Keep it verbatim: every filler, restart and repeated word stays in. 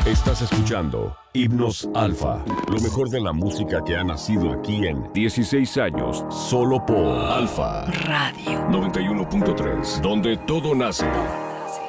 Estás escuchando Himnos Alfa, lo mejor de la música que ha nacido aquí en dieciséis años, solo por Alfa Radio noventa y uno punto tres, donde todo nace.